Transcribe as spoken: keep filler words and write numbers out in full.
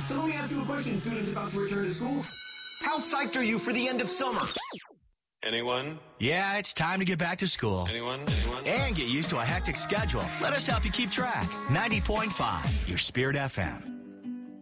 So let me ask you a question, students about to return to school. How psyched are you for the end of summer? Anyone? Yeah, it's time to get back to school. Anyone? Anyone? And get used to a hectic schedule. Let us help you keep track. ninety point five, your Spirit F M.